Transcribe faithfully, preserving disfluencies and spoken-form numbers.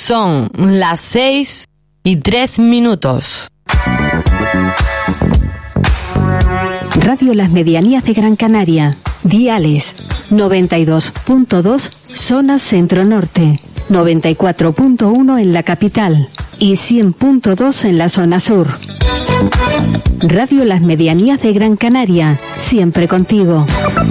Son las seis y tres minutos. Radio Las Medianías de Gran Canaria. Diales noventa y dos punto dos zona centro-norte, noventa y cuatro punto uno en la capital y cien punto dos en la zona sur. Radio Las Medianías de Gran Canaria, siempre contigo.